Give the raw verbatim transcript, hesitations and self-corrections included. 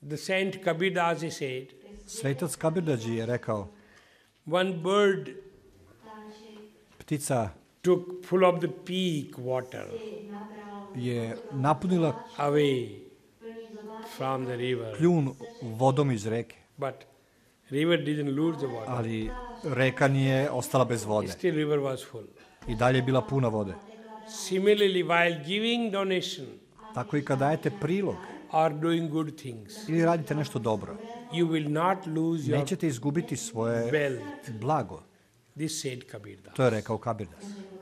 The saint Kabir Das said, Svetac Kabirdađi je rekao, one bird ptica took full of the peak water je napunila away from the river, kljun vodom iz reke, but river didn't lose the water. ali reka nije ostala bez vode. Still river was full. I dalje je bila puna vode. Similarly, while giving donation Tako i kad dajete prilog or doing good things, ili radite nešto dobro, you will not lose your nećete izgubiti svoje wealth. blago. This said Kabir Das. To je rekao Kabirdas.